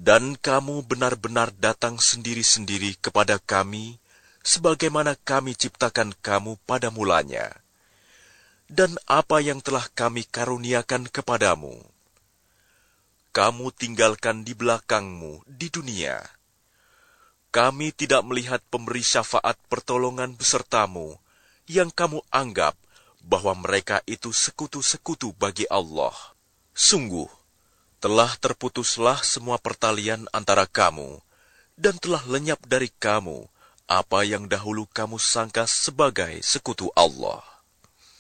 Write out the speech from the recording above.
Dan kamu benar-benar datang sendiri-sendiri kepada kami, sebagaimana kami ciptakan kamu pada mulanya. Dan apa yang telah kami karuniakan kepadamu, kamu tinggalkan di belakangmu di dunia. Kami tidak melihat pemberi syafaat pertolongan besertamu, yang kamu anggap bahwa mereka itu sekutu-sekutu bagi Allah. Sungguh, telah terputuslah semua pertalian antara kamu, dan telah lenyap dari kamu apa yang dahulu kamu sangka sebagai sekutu Allah.